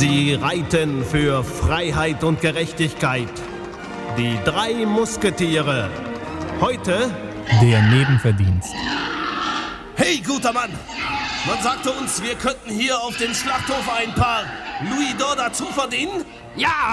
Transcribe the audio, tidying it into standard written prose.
Sie reiten für Freiheit und Gerechtigkeit. Die 3 Musketiere. Heute der Nebenverdienst. Hey, guter Mann! Man sagte uns, wir könnten hier auf dem Schlachthof ein paar Louis d'Or dazu verdienen. Ja,